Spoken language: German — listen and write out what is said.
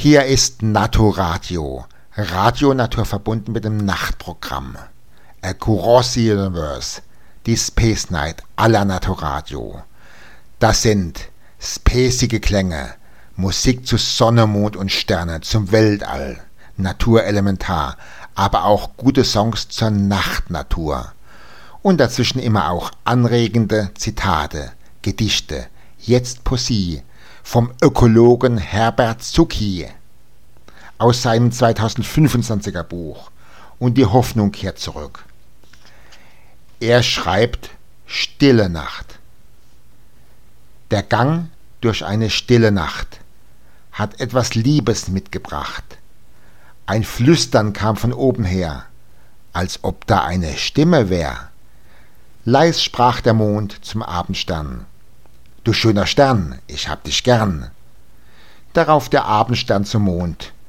Hier ist Naturradio, Radio Natur verbunden mit dem Nachtprogramm. Across the Universe, die Space Night aller Naturradio. Das sind spacige Klänge, Musik zu Sonne, Mond und Sternen, zum Weltall, Naturelementar, aber auch gute Songs zur Nachtnatur. Und dazwischen immer auch anregende Zitate, Gedichte, jetzt Poesie vom Ökologen Herbert Zucki aus seinem 2025er Buch Und die Hoffnung kehrt zurück. Er schreibt Stille Nacht. Der Gang durch eine stille Nacht hat etwas Liebes mitgebracht. Ein Flüstern kam von oben her, als ob da eine Stimme wär. Leis sprach der Mond zum Abendstern: Du schöner Stern, ich hab dich gern. Darauf der Abendstern zum Mond: